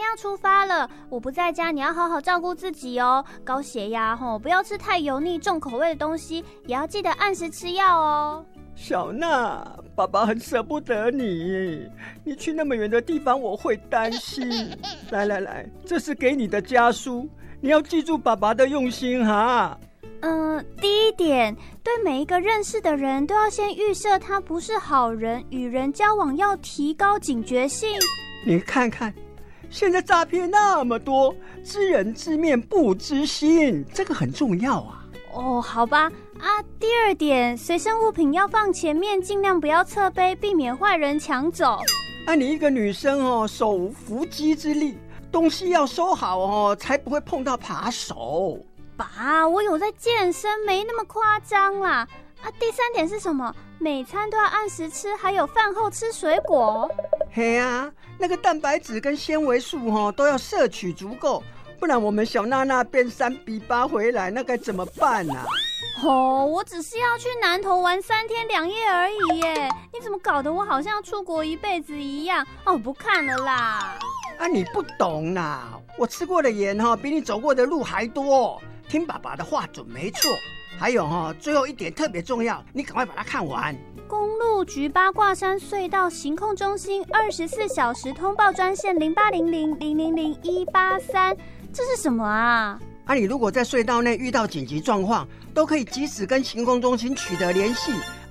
要出发了，我不在家，你要好好照顾自己哦。高血压不要吃太油腻重口味的东西，也要记得按时吃药哦。 小娜，爸爸很舍不得你，你去那么远的地方我会担心。来，这是给你的家书，你要记住爸爸的用心哈。 第一点，对每一个认识的人都要先预设他不是好人，与人交往要提高警觉性。 你看看，现在诈骗那么多，知人知面不知心，这个很重要啊。 哦，好吧。第二点，随身物品要放前面，尽量不要侧背，避免坏人抢走。 你一个女生手无缚鸡之力，东西要收好才不会碰到扒手。 爸，我有在健身，没那么夸张啦。第三点是什么？每餐都要按时吃，还有饭后吃水果。 嘿啊，那个蛋白质跟纤维素都要摄取足够，不然我们小娜娜变3比8回来，那该怎么办啊？ 我只是要去南投玩3天2夜而已耶，你怎么搞得我好像要出国一辈子一样？不看了啦。 你不懂啦，我吃过的盐比你走过的路还多，听爸爸的话准没错。还有最后一点特别重要，你赶快把它看完。 公路局八卦山隧道行控中心24小时通报专线0800000183，这是什么啊？ 你如果在隧道内遇到紧急状况，都可以及时跟行控中心取得联系。